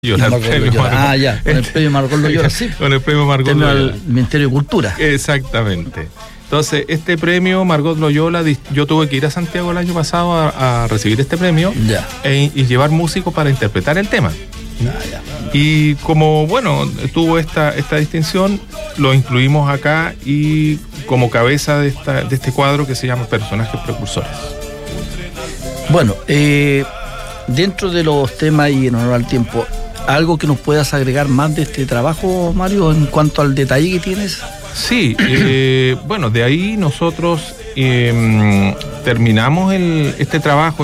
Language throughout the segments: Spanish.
Loyola, el premio Loyola. Ya, con el premio Margot Loyola, sí. Con el premio Margot Loyola. Al Ministerio de Cultura. Exactamente. Entonces, este premio Margot Loyola, yo tuve que ir a Santiago el año pasado a recibir este premio y llevar músicos para interpretar el tema. Y como, bueno, tuvo esta distinción, lo incluimos acá y como cabeza de este cuadro que se llama Personajes Precursores. Bueno, dentro de los temas y en honor al tiempo, ¿algo que nos puedas agregar más de este trabajo, Mario, en cuanto al detalle que tienes? Sí, bueno, de ahí nosotros terminamos este trabajo,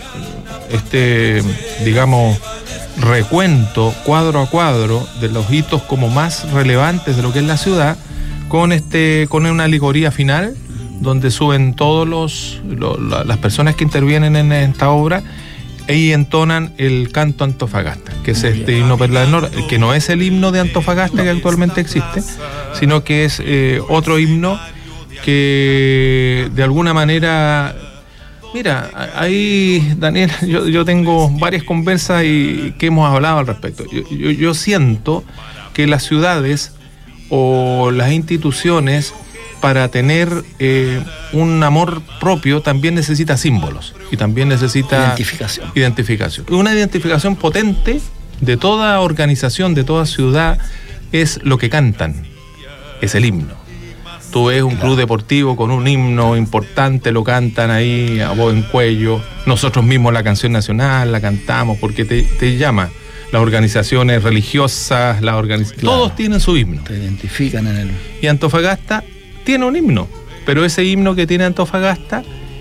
digamos, recuento cuadro a cuadro de los hitos como más relevantes de lo que es la ciudad, con una alegoría final donde suben todos las personas que intervienen en esta obra y entonan el canto Antofagasta, que es este himno Perla del Norte, que no es el himno de Antofagasta que actualmente existe, sino que es otro himno que de alguna manera... Mira, ahí, Daniel, yo tengo varias conversas que hemos hablado al respecto. Yo siento que las ciudades o las instituciones, para tener un amor propio, también necesita símbolos y también necesita identificación. Una identificación potente de toda organización, de toda ciudad, es lo que cantan, es el himno. Tú ves un club deportivo con un himno importante, lo cantan ahí a voz en cuello. Nosotros mismos la canción nacional la cantamos porque te llama. Las organizaciones religiosas, todos tienen su himno. Te identifican en él. Y Antofagasta tiene un himno, pero ese himno que tiene Antofagasta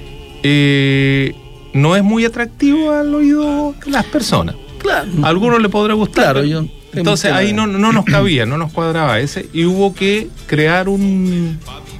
no es muy atractivo al oído de las personas. Claro. A algunos le podrá gustar. Claro, entonces ahí no nos cabía, no nos cuadraba ese, y hubo que crear un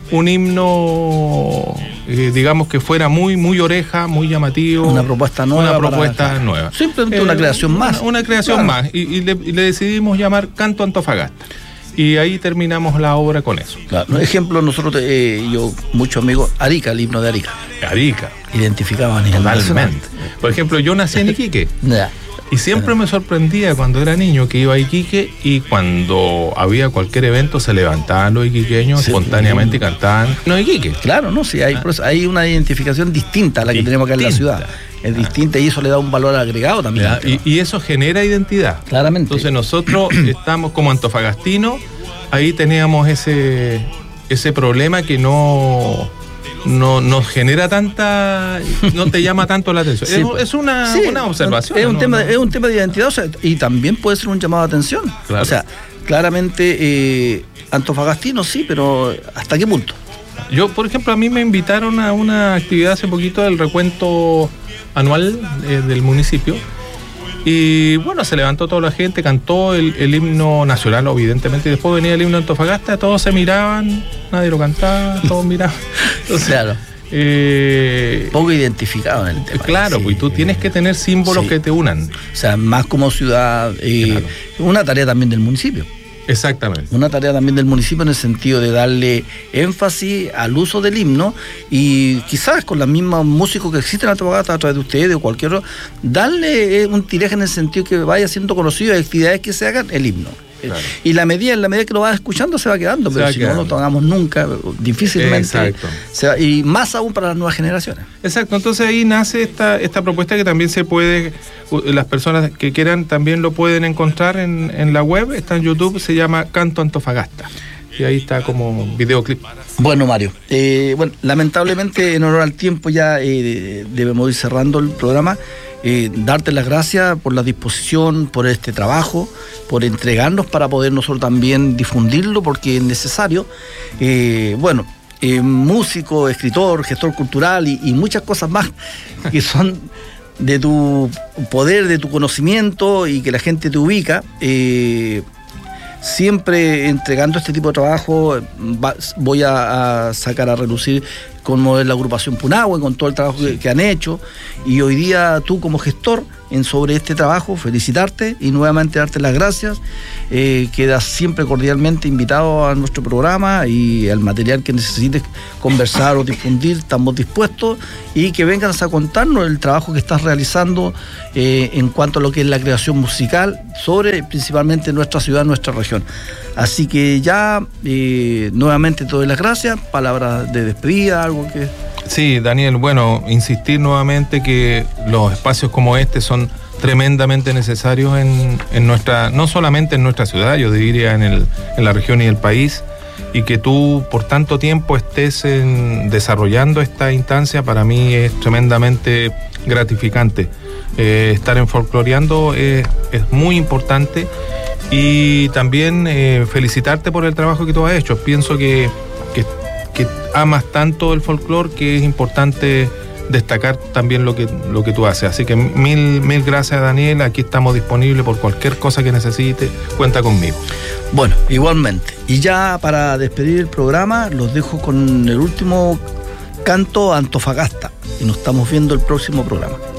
himno, digamos, que fuera muy, muy oreja, muy llamativo. Una propuesta nueva. Simplemente una creación más. Una creación más. Y le decidimos llamar Canto Antofagasta. Y ahí terminamos la obra con eso. Claro. Un ejemplo, nosotros, yo, muchos amigos, Arica, el himno de Arica. Identificaban totalmente. Por ejemplo, yo nací en Iquique. Y siempre me sorprendía cuando era niño que iba a Iquique y cuando había cualquier evento se levantaban los iquiqueños espontáneamente y cantaban no Iquique. Claro, no, sí, hay una identificación distinta a la que tenemos acá en la ciudad. Es distinta y eso le da un valor agregado también. Y eso genera identidad. Claramente. Entonces nosotros estamos como antofagastinos, ahí teníamos ese problema que no nos genera no te llama tanto la atención. Sí, es una observación. Es un tema de identidad, o sea, y también puede ser un llamado de atención. Claro. O sea, claramente antofagastino sí, pero ¿hasta qué punto? Yo, por ejemplo, a mí me invitaron a una actividad hace poquito del recuento anual del municipio. Y bueno, se levantó toda la gente, cantó el himno nacional, evidentemente, y después venía el himno de Antofagasta, todos se miraban, nadie lo cantaba, todos miraban. Entonces, claro. Poco identificado en el tema. Claro, pues tú tienes que tener símbolos que te unan. O sea, más como ciudad, una tarea también del municipio. Exactamente. Una tarea también del municipio en el sentido de darle énfasis al uso del himno y quizás con los mismos músicos que existen en Antofagasta a través de ustedes o cualquier otro, darle un tiraje en el sentido que vaya siendo conocido, actividades que se hagan, el himno. Claro. Y en la medida que lo vas escuchando se va quedando, pero si no lo tocamos nunca, difícilmente. Exacto. Y más aún para las nuevas generaciones. Exacto, entonces ahí nace esta propuesta que también se puede, las personas que quieran también lo pueden encontrar en la web, está en YouTube, se llama Canto Antofagasta. Y ahí está como videoclip. Bueno, Mario, lamentablemente en honor al tiempo ya debemos ir cerrando el programa. Darte las gracias por la disposición, por este trabajo, por entregarnos para poder nosotros también difundirlo, porque es necesario. Músico, escritor, gestor cultural y muchas cosas más que son de tu poder, de tu conocimiento y que la gente te ubica. Siempre entregando este tipo de trabajo voy a sacar a relucir como es la agrupación Punahou, con todo el trabajo que han hecho, y hoy día tú como gestor sobre este trabajo, felicitarte y nuevamente darte las gracias. Quedas siempre cordialmente invitado a nuestro programa y al material que necesites conversar o difundir, estamos dispuestos, y que vengas a contarnos el trabajo que estás realizando en cuanto a lo que es la creación musical sobre principalmente nuestra ciudad, nuestra región. Así que ya nuevamente te doy las gracias, palabras de despedida, algo que... Sí, Daniel, bueno, insistir nuevamente que los espacios como este son tremendamente necesarios en nuestra, no solamente en nuestra ciudad, yo diría en la región y el país, y que tú por tanto tiempo estés desarrollando esta instancia, para mí es tremendamente gratificante. Estar en Folcloreando es muy importante, y también felicitarte por el trabajo que tú has hecho. Pienso que amas tanto el folclore que es importante destacar también lo que tú haces. Así que mil gracias, Daniel. Aquí estamos disponibles por cualquier cosa que necesites. Cuenta conmigo. Bueno, igualmente. Y ya para despedir el programa, los dejo con el último canto, Antofagasta. Y nos estamos viendo el próximo programa.